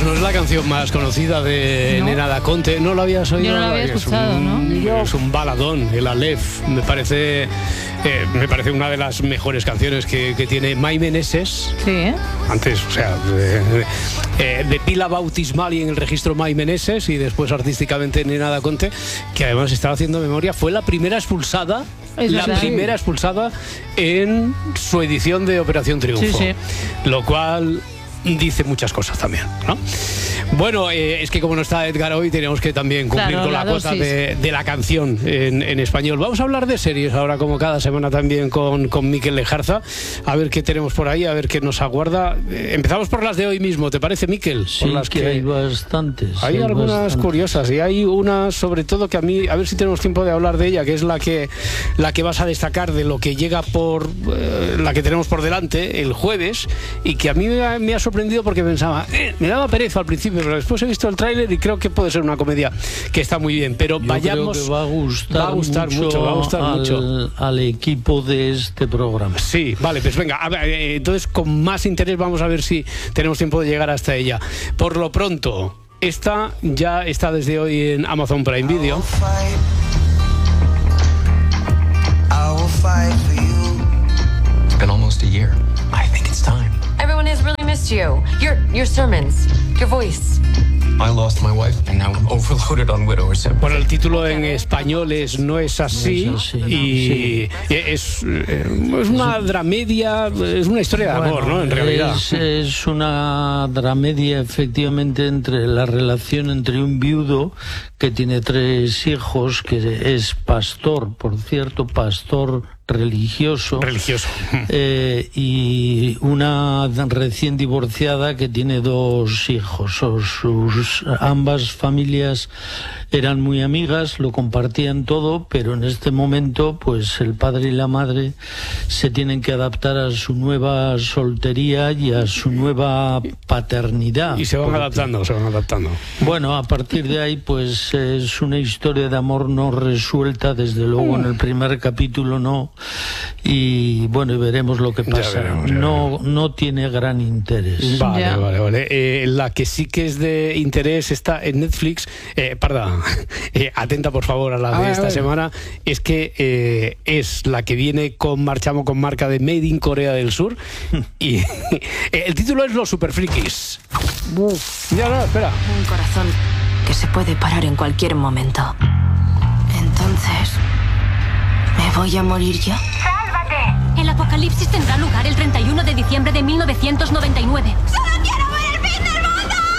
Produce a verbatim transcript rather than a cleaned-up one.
no es la canción más conocida de ¿No? Nena Da Conte. ¿No lo habías oído? Yo no lo había escuchado, es un, ¿no? Es un baladón, el Aleph. Me parece, eh, me parece una de las mejores canciones que, que tiene Mai Meneses. Sí, ¿eh? Antes, o sea, de, eh, de pila bautismal y en el registro Mai Meneses, y después artísticamente Nena Da Conte, que además estaba haciendo memoria, fue la primera expulsada. Es la verdad. primera expulsada en su edición de Operación Triunfo. Sí, sí. Lo cual dice muchas cosas también, ¿no? Bueno, eh, es que como no está Edgar hoy, tenemos que también cumplir Claro, con la, la cosa dosis. de, de la canción en, en español. Vamos a hablar de series ahora, como cada semana también con, con Mikel Lejarza. A ver qué tenemos por ahí, a ver qué nos aguarda. Eh, empezamos por las de hoy mismo, ¿te parece, Mikel? Sí, Por las que, hay bastantes. Hay algunas bastantes. curiosas, y hay una sobre todo que a mí, a ver si tenemos tiempo de hablar de ella, que es la que la que vas a destacar de lo que llega por eh, la que tenemos por delante el jueves, y que a mí me ha, me ha sorprendido porque pensaba, eh, me daba pereza al principio, pero después he visto el tráiler y creo que puede ser una comedia que está muy bien. Pero Yo vayamos, creo que va a gustar, va a gustar mucho, mucho, va a gustar al, mucho. al equipo de este programa. Sí, vale, pues venga, a ver, eh, entonces con más interés vamos a ver si tenemos tiempo de llegar hasta ella. Por lo pronto, esta ya está desde hoy en Amazon Prime Video. It's been almost a year. I think it's time. Everyone has really missed you. Your your sermons, your voice. I lost my wife, and now I'm overloaded on widowers. Bueno, el título en español es No es así, No es así, y es, eh, es una dramedia, es una historia de amor, Bueno, ¿no? En realidad. Es, es una dramedia, efectivamente, entre la relación entre un viudo que tiene tres hijos, que es pastor, por cierto, pastor religioso, Religioso. eh, y una recién divorciada que tiene dos hijos. O sus ambas familias eran muy amigas, lo compartían todo, pero en este momento, pues el padre y la madre se tienen que adaptar a su nueva soltería y a su nueva paternidad. Y se van Porque- adaptando, se van adaptando. Bueno, a partir de ahí, pues es una historia de amor no resuelta, desde luego en el primer capítulo no, y bueno, y veremos lo que Ya pasa. veremos, ya no, no tiene gran interés. Vale, Ya. vale, vale. Eh, la que sí que es de interés está en Netflix. Eh, perdón, eh, atenta por favor a la A de ver, esta a ver. semana. Es que eh, es la que viene con marchamo con marca de Made in Corea del Sur. Y eh, el título es Los Superfrikis. Ya, no, espera. Un corazón que se puede parar en cualquier momento. Entonces, ¿me voy a morir yo? El apocalipsis tendrá lugar el treinta y uno de diciembre de mil novecientos noventa y nueve.